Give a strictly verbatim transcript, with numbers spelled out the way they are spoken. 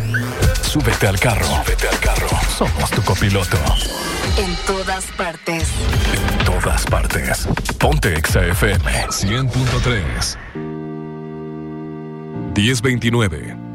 Súbete al carro. Súbete al carro. Somos tu copiloto. En todas partes. En todas partes. Ponte Exa F M cien punto tres. diez veintinueve.